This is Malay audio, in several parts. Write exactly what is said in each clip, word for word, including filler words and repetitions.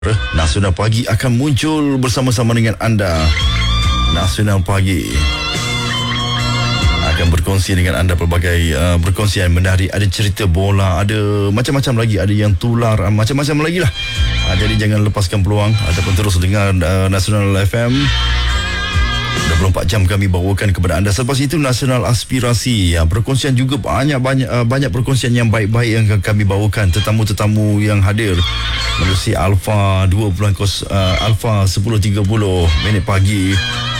Nasional Pagi akan muncul bersama-sama dengan anda. Nasional Pagi akan berkongsi dengan anda pelbagai uh, berkongsian menarik. Ada cerita bola, ada macam-macam lagi, ada yang tular, uh, macam-macam lagi lah. uh, Jadi jangan lepaskan peluang ataupun terus dengar uh, Nasional F M. dua puluh empat jam kami bawakan kepada anda. Selepas itu Nasional Aspirasi, ya, perkongsian juga banyak-banyak uh, banyak perkongsian yang baik-baik yang kami bawakan. Tetamu-tetamu yang hadir melalui Alpha dua bulan kos uh, Alpha sepuluh tiga puluh minit pagi.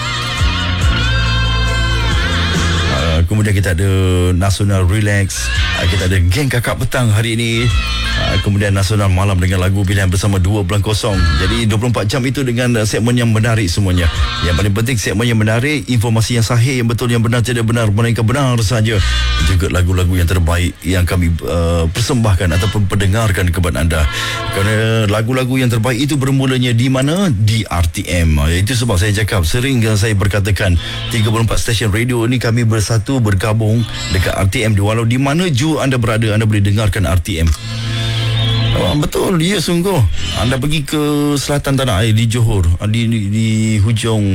Uh, kemudian kita ada Nasional Relax, uh, kita ada Geng Kakak Petang hari ini. Uh, kemudian Nasional Malam dengan lagu pilihan bersama dua bulan kosong. Jadi dua puluh empat jam itu dengan uh, segmen yang menarik semuanya. Yang paling penting segmen yang menarik, informasi yang sahih, yang betul, yang benar, tidak benar, melainkan benar saja. Juga lagu-lagu yang terbaik yang kami uh, persembahkan ataupun perdengarkan kepada anda. Kerana lagu-lagu yang terbaik itu bermulanya di mana? Di R T M. Itu sebab saya cakap, sering saya berkatakan tiga puluh empat stesen radio ini kami bersatu, bergabung dekat R T M. Walau di mana jua anda berada, anda boleh dengarkan R T M. Oh, betul, ya, sungguh. Anda pergi ke selatan tanah air di Johor, di, di, di hujung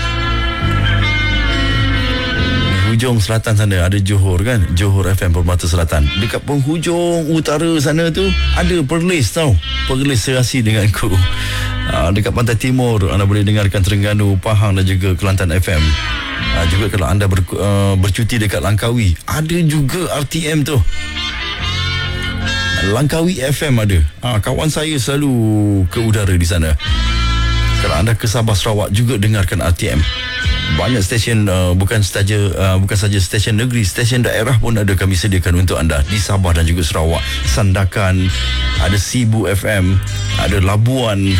di hujung selatan sana ada Johor kan, Johor F M Permata Selatan. Dekat penghujung utara sana tu ada Perlis, tau, Perlis serasi denganku. uh, Dekat pantai timur anda boleh dengarkan Terengganu, Pahang dan juga Kelantan F M. uh, Juga kalau anda ber, uh, bercuti dekat Langkawi, ada juga R T M tu, Langkawi F M ada. Ha, kawan saya selalu ke udara di sana. Kalau anda ke Sabah Sarawak juga dengarkan R T M. Banyak stesen, uh, bukan saja uh, bukan saja stesen negeri, stesen daerah pun ada kami sediakan untuk anda di Sabah dan juga Sarawak. Sandakan, ada Sibu F M, ada Labuan,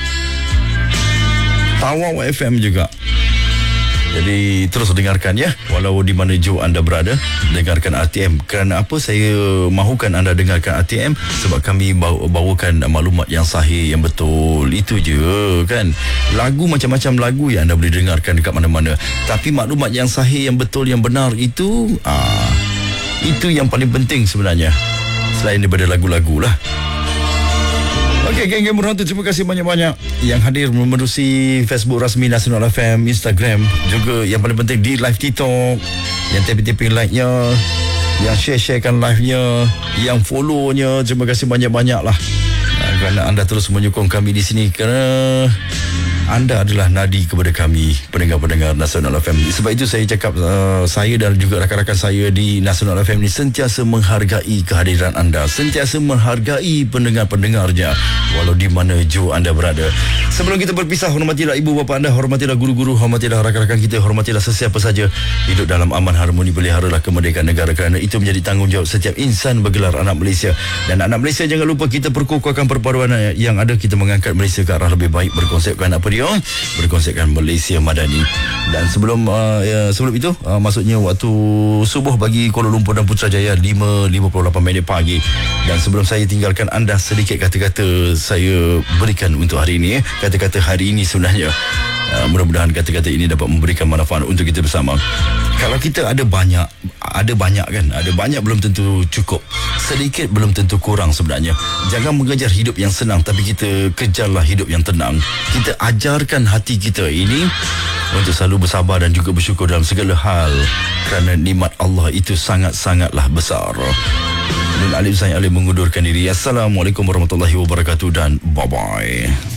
Tawau F M juga. Jadi terus dengarkan, ya, walau di mana jauh anda berada, dengarkan R T M. Kerana apa saya mahukan anda dengarkan R T M? Sebab kami bawakan maklumat yang sahih, yang betul. Itu je kan. Lagu macam-macam lagu yang anda boleh dengarkan dekat mana-mana. Tapi maklumat yang sahih, yang betul, yang benar itu, ah, itu yang paling penting sebenarnya. Selain daripada lagu-lagu lah. Okey, geng-geng berhantu, terima kasih banyak-banyak yang hadir menerusi Facebook rasmi Nasional F M, Instagram, juga yang paling penting di live TikTok, yang tapping-tapping like-nya, yang share-sharekan live-nya, yang follow-nya. Terima kasih banyak-banyak lah kerana anda terus menyokong kami di sini, kerana anda adalah nadi kepada kami, pendengar-pendengar Nasional F M. Sebab itu saya cakap, uh, saya dan juga rakan-rakan saya di Nasional F M ni sentiasa menghargai kehadiran anda, sentiasa menghargai pendengar-pendengarnya, walau di mana jauh anda berada. Sebelum kita berpisah, hormatilah ibu bapa anda, hormatilah guru-guru, hormatilah rakan-rakan kita, hormatilah sesiapa saja. Hidup dalam aman, harmoni, peliharalah kemerdekaan negara, kerana itu menjadi tanggungjawab setiap insan bergelar anak Malaysia. Dan anak Malaysia, jangan lupa kita perkukuhkan perpaduan yang ada, kita mengangkat Malaysia ke arah lebih baik, berkonsepkan apa dia? Berkonsepkan Malaysia Madani. Dan sebelum uh, ya, sebelum itu uh, maksudnya waktu subuh bagi Kuala Lumpur dan Putrajaya lima lima puluh lapan minit pagi. Dan sebelum saya tinggalkan anda, sedikit kata-kata saya berikan untuk hari ini, eh. Kata-kata hari ini sebenarnya, uh, mudah-mudahan kata-kata ini dapat memberikan manfaat untuk kita bersama. Kalau kita ada banyak, ada banyak kan, ada banyak belum tentu cukup, sedikit belum tentu kurang sebenarnya. Jangan mengejar hidup yang senang, tapi kita kejarlah hidup yang tenang. Kita ajarkan hati kita ini untuk selalu bersabar dan juga bersyukur dalam segala hal, kerana nikmat Allah itu sangat-sangatlah besar. Dan Alim saya Alim mengundurkan diri. Assalamualaikum warahmatullahi wabarakatuh dan bye-bye.